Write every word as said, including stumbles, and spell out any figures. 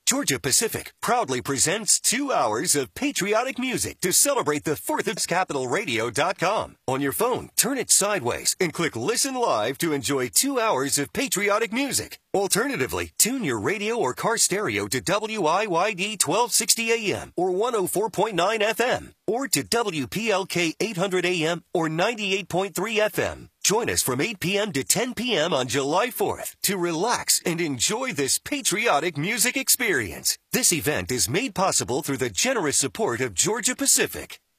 Georgia Pacific proudly presents two hours of patriotic music to celebrate the fourth of capital radio dot com. On your phone, turn it sideways and click Listen Live to enjoy two hours of patriotic music. Alternatively, tune your radio or car stereo to W I Y D twelve sixty A M or one oh four point nine F M or to W P L K eight hundred A M or ninety-eight point three F M. Join us from eight p.m. to ten p.m. on July fourth to relax and enjoy this patriotic music experience. This event is made possible through the generous support of Georgia Pacific.